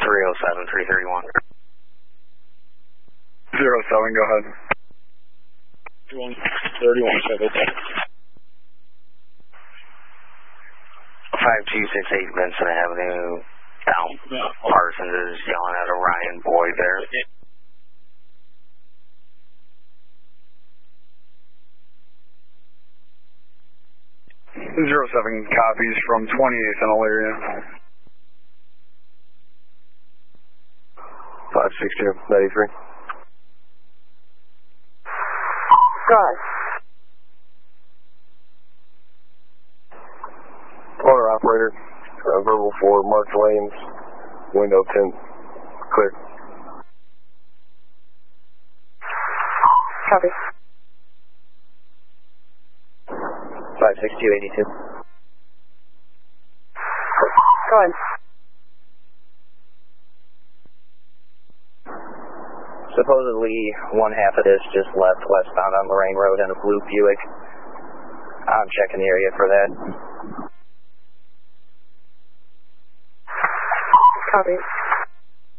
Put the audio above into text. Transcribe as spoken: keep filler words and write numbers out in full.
three oh seven, three thirty-one. zero seven, go ahead. one thirty-one, check, okay. five two six eight Vincent Avenue, down. Parsons is yelling at Orion Boyd there. zero seven copies from twenty-eighth and Elyria. five six two, ninety-three. Go ahead. Owner operator, uh, verbal for Mark Lanes, window ten, clear. Copy. five six two, eighty-two. Go ahead. Supposedly, one half of this just left westbound on Lorraine Road in a blue Buick. I'm checking the area for that. Copy.